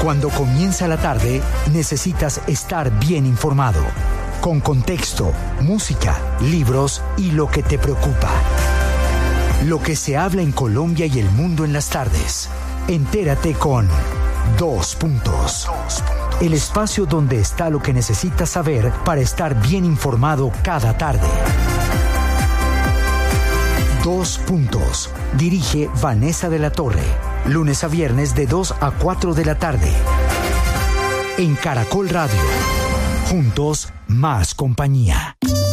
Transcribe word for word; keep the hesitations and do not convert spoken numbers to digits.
Cuando comienza la tarde, necesitas estar bien informado. Con contexto, música, libros y lo que te preocupa. Lo que se habla en Colombia y el mundo en las tardes. Entérate con Dos Puntos. El espacio donde está lo que necesitas saber para estar bien informado cada tarde. Dos Puntos. Dirige Vanessa de la Torre. Lunes a viernes de dos a cuatro de la tarde. En Caracol Radio. Juntos, más compañía.